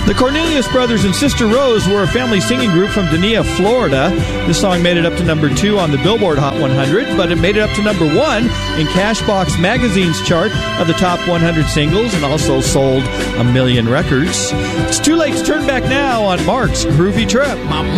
The Cornelius Brothers and Sister Rose were a family singing group from Dania, Florida. This song made it up to number 2 on the Billboard Hot 100, but it made it up to number 1 in Cashbox Magazine's chart of the top 100 singles and also sold 1 million records. It's too late to turn back now on Mark's Groovy Trip.